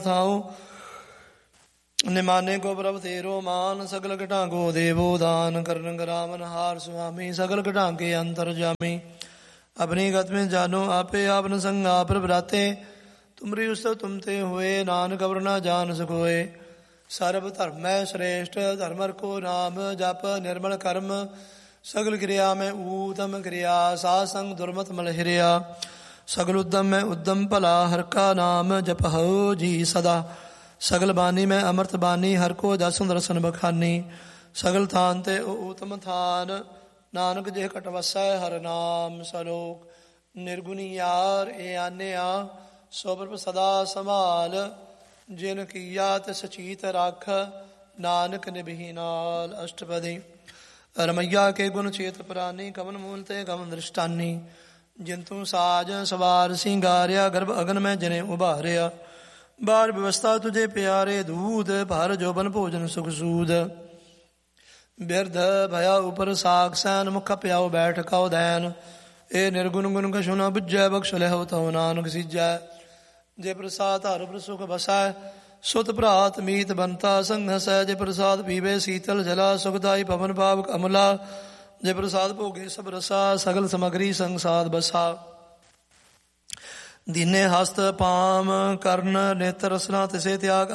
ਥਾਉ ਨਿਮਾਨੇ ਕੋ ਪ੍ਰਭ ਤੇਰੋ ਮਾਨ। ਸਗਲ ਘਟਾਂ ਕੋ ਦੇਵੋ ਦਾਨ। ਕਰਨ ਗਰਾਵਨ ਹਾਰ ਸੁਆਮੀ। ਸਗਲ ਘਟਾਂ ਕੇ ਅੰਤਰ ਜਾਮੀ। अपनी गत में जानो आपे आपन संग आप बराते। तुमरी उस्तव तुम ते हुए नानक अवर ना जान सकोए। सर्व धर्म में श्रेष्ठ धर्मर को नाम जप। निर्मल कर्म सगल क्रिया में ऊतम क्रिया। सासंग दुर्मत मल हिरिया। सगल उद्दम में उद्दम भला हर का नाम जपहो जी सदा। सगल बानी में अमृत बानी हर को दस दर्शन बखानी। सगल थान ते ऊतम थान नानक जे घट वसै हर नाम। सलोक निर्गुणी यार ए आन्या सो प्रभ सदा संभाल। जिन कीया तिस चीत राख नानक निभि नाल। अष्टपदी रमैया के गुण चेत पुरानी। कवन मूल ते कवन दृष्टानी। जिंतु साज सवार सिंगारिया गर्भ अगन में जने उभारिया। बार व्यवस्था तुझे प्यारे दूध भर जोबन भोजन सुख सूद। बिरध भया उपर साग सैन मुख प्याओ बैठ खाओ दैन। ए निर्गुण गुण कछु न बुझै बख्श लहो तव नानक सिजै। जे प्रसाद हर प्रसुख बसै सुत भ्रात मीत बनता संग हसै। जे प्रसाद पीवे शीतल जला सुखदाई पवन पावक अमला। जे प्रसाद भोगे सब रसा सगल समग्री संसाद बसा। दीने हस्त पाम कर्ण नेत्र रसना तिसे त्याग